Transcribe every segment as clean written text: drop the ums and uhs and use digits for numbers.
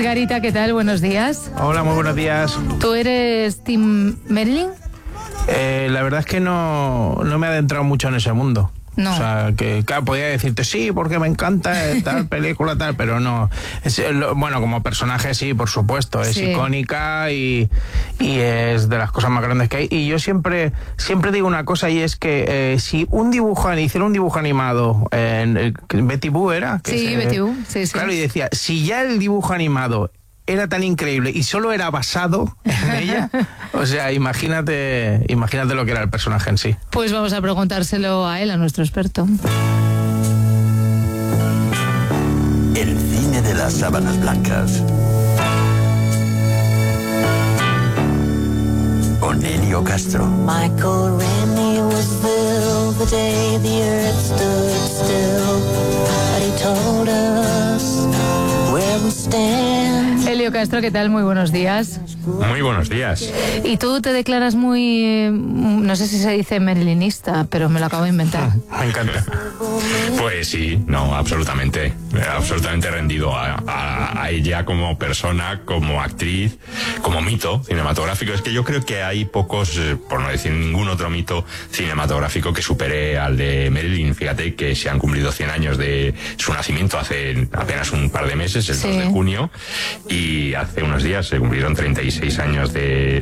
Garita, ¿qué tal? Buenos días. Hola, muy buenos días. ¿Tú eres Team Marilyn? La verdad es que no me he adentrado mucho en ese mundo. No. O sea, que claro, podía decirte sí, porque me encanta tal película, tal, pero no. Bueno, como personaje sí, por supuesto, es icónica y es de las cosas más grandes que hay. Y yo siempre digo una cosa, y es que si hiciera un dibujo animado, Betty Boo era. Betty Boo, sí. Claro, y decía, si ya el dibujo animado era tan increíble y solo era basado en ella, o sea, imagínate lo que era el personaje en sí. Pues vamos a preguntárselo a él, a nuestro experto. El cine de las sábanas blancas. Con Elio Castro. Michael Rennie was there the day the earth stood still, but he told us where we stand. Elio Castro, ¿qué tal? Muy buenos días. Muy buenos días. Y tú te declaras muy, no sé si se dice marilinista, pero me lo acabo de inventar. Me encanta. Pues sí, no, absolutamente rendido a ella como persona, como actriz, como mito cinematográfico. Es que yo creo que hay pocos, por no decir ningún otro mito cinematográfico que supere al de Marilyn. Fíjate que se han cumplido 100 años de su nacimiento hace apenas un par de meses, el 2 de junio, y hace unos días se cumplieron 36 años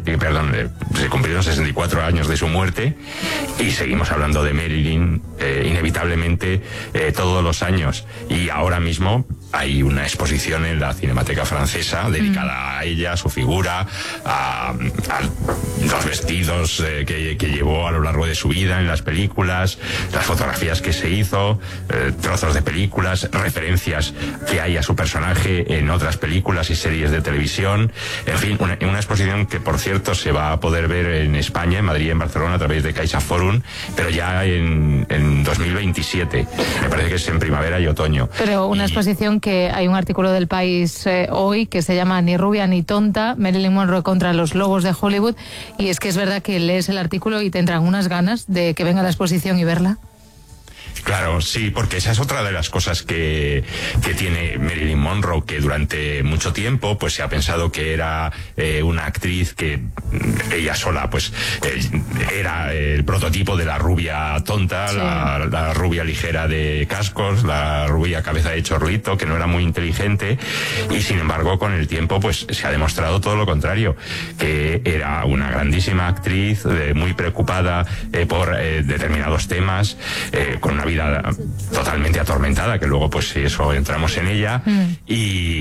se cumplieron 64 años de su muerte, y seguimos hablando de Marilyn inevitablemente todos los años. Y ahora mismo hay una exposición en la Cinemateca Francesa dedicada a ella, a su figura, a los vestidos que llevó a lo largo de su vida en las películas, las fotografías que se hizo, trozos de películas, referencias que hay a su personaje en otras películas y series de televisión. En fin, una exposición que, por cierto, se va a poder ver en España, en Madrid y en Barcelona, a través de CaixaForum, pero ya en 2027. Me parece que es en primavera y otoño. Pero una exposición que hay un artículo del País hoy que se llama Ni rubia ni tonta, Marilyn Monroe contra los lobos de Hollywood, y es que es verdad que lees el artículo y te entran unas ganas de que venga a la exposición y verla. Claro, sí, porque esa es otra de las cosas que tiene Marilyn Monroe, que durante mucho tiempo pues se ha pensado que era una actriz que ella sola pues era el prototipo de la rubia tonta, la rubia ligera de cascos, la rubia cabeza de chorlito, que no era muy inteligente, y sin embargo con el tiempo pues se ha demostrado todo lo contrario, que era una grandísima actriz, muy preocupada por determinados temas, con una vida totalmente atormentada, que luego pues eso entramos en ella, y